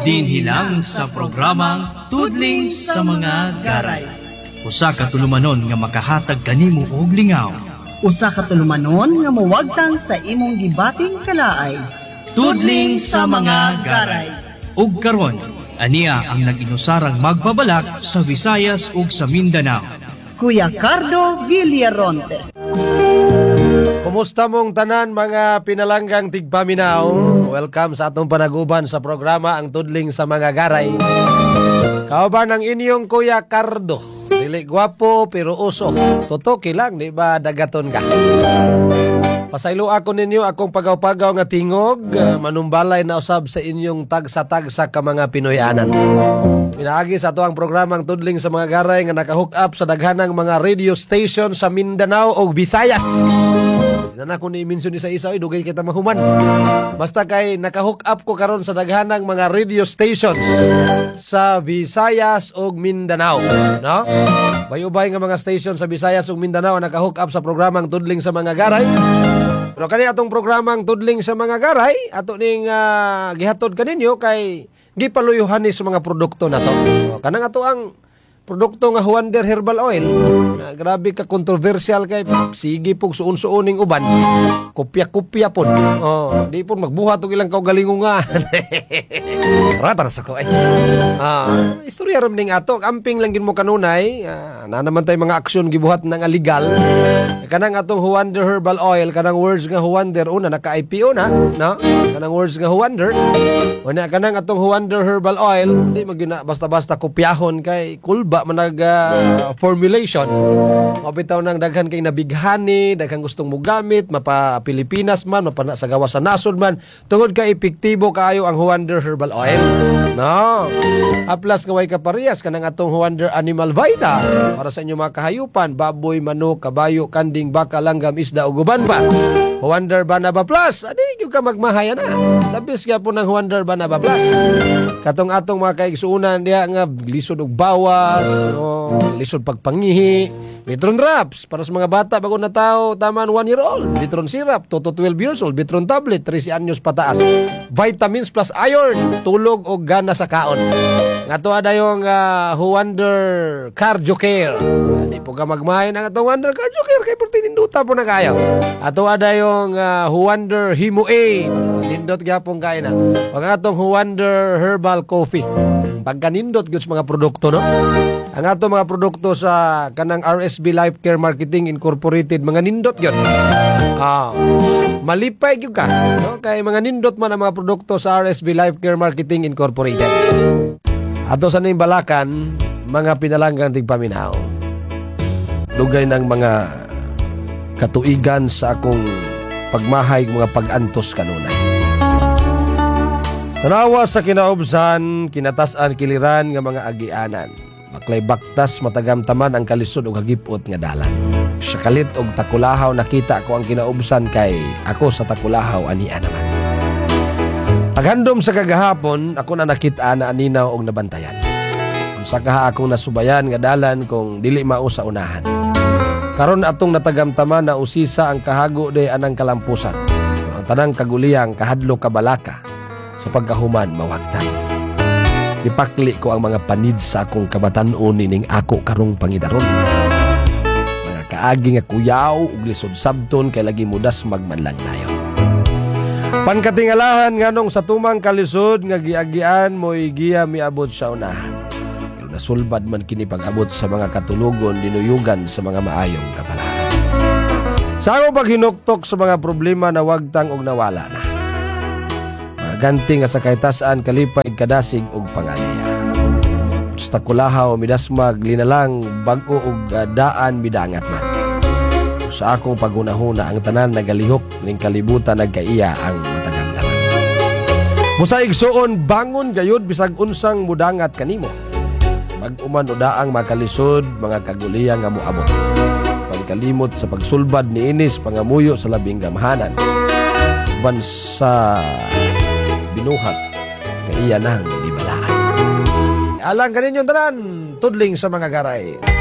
dinhi lang sa programang Tudling sa mga Garay. Usa ka tulumanon nga makahatag kanimo og lingaw. Usa ka tulumanon nga mawagtang sa imong gibating kalaay. Tudling sa mga Garay. Ug karon, aniya ang nag-inusarang magbabalak sa Visayas ug sa Mindanao. Kuya Cardo Villaronte. Kumusta mong tanan mga pinalanggang tigpaminaw? Welcome sa atong panaguban sa programa ang Tudling sa mga Garay. Kauban ang inyong Kuya Cardo. Dili gwapo pero uso. Totoki lang, di ba dagaton ka? Pasaylo ako ninyo akong pagaw-pagaw nga tingog, manumbalay na usab sa inyong tagsa-tagsa ka mga Pinoyanan. Pinaagi sa ato ang programang Tudling sa mga Garay nga naka-hook up sa daghanang mga radio station sa Mindanao o Visayas. Na ko ni-mention ni sa isa, dugay kita mahuman. Basta kay naka-hook up ko karon sa daghanang mga radio stations sa Visayas o Mindanao, no? Bayubay nga mga station sa Visayas ug Mindanao naka-hook up sa programang Tudling sa mga Garay. Pero kani atong programang Tudling sa mga Garay, ato ning gihatod kaninyo kay gipaluyuhanis sa mga produkto na to. Kanang ato ang produkto nga Wonder Herbal Oil. Grabe ka kontrobersyal kay sige pug suon-suoning uban. Kopya-kopya pod. Oh, di po magbuhat og ilang kaugalingongan. Ratar sa ko ay. Istorya ram ning ato, amping lang gid mo kanunay. Na naman tay mga aksyon gibuhat nang illegal. Kanang atong Wonder Herbal Oil, kanang words nga Wonder una naka-IPO na, no? Kanang words nga Wonder. Una kanang atong Wonder Herbal Oil, di magina basta-basta kopyahon kay kulba manag formulation. Mabitaw nang daghan kay nabighani, daghang gustong mo gamit, mapa Pilipinas man, mapa sa gawas sa nasod man, tungod ka epektibo kaayo ang Wonder Herbal Oil. No. Aplas nga way kaparehas kanang atong Wonder Animal Vita para sa inyong mga kahayupan, baboy, manok, kabayo, kanding, baka, langgam, isda ug uban pa. Wonder Banaba Plus, adi gyud ka magmahaya na. Labis ka po ng Wonder Banaba Plus. Katong atong mga kaigsuunan diha nga lisod og bawas, lisod pagpangihi, Bitron Drops para sa mga bata bago na tao, taman 1 year old, Bitron Syrup 2 to 12 years old, Bitron Tablet 13 anyos pataas, vitamins plus iron, tulog o gana sa kaon. Ngato ada yung Wonder Cardio Care. Di po ka magmahay ng atong Wonder Cardio Care kay portininduta po na kayo. Ato ada yung Wonder Himo A, nindot gyapon kay na. Wag atong Wonder Herbal Coffee. Pagkanindot gyud mga produkto, no? Ang ato mga produkto sa kanang RSB Life Care Marketing Incorporated, mga nindot gyud. Malipay gyud ka, no? Kay mga nindot man ang mga produkto sa RSB Life Care Marketing Incorporated. Ato sa ning balakan, mga pinalanggang tigpaminaw. Dugay ng mga katuigan sa akong pagmahay, mga pag-antos kanunay. Tanawa sa kinaubsan, kinatasan, kiliran nga mga agianan. Maklay baktas, matagamtaman ang kalisod o hagipot nga dalan. Sa kalit og takulahaw nakita ko ang kinaubsan kay ako sa takulahaw ania naman. Paghandom sa kagahapon, ako na nakita na aninaw og nabantayan. Unsa kaha akong nasubayan nga dalan kung dili mao sa unahan. Karon atong natagamtaman na usisa ang kahago de anang kalampusan. Ang tanang kaguliyang kahadlo kabalaka sa pagkahuman mawagtan. Ipakli ko ang mga panid sa akong kabatan-on ning ako karong pangidaron. Mga kaagi nga kuyaw ug lisod sabton kay lagi mudas magmanlang nayon. Pankatingalahan nganong sa tumang kalisod nga giagian mo'y giya miabot sa unahan. Pero nasulbad man kini pag-abot sa mga katulugon dinuyugan sa mga maayong kapalaran. Sa ako paghinuktok sa mga problema na wagtang og nawala na. Ganti nga sa kaytasaan kalipay kadasig og panganiya. Sa kulahaw midasmag linalang bag-o og daan midangat man. Sa akong pagunahuna ang tanan nagalihok ning kalibutan nagkaiya ang matagamdaman. Musa igsuon bangon gayud bisag unsang mudangat kanimo. Mag-uman udaang makalisod mga kaguliyang nga moabot. Pagkalimot sa pagsulbad ni inis pangamuyo sa labing gamahanan. Bansa binuhat na iya nang dibalaan. Alang kaninyo tanan, Tudling sa mga Garay.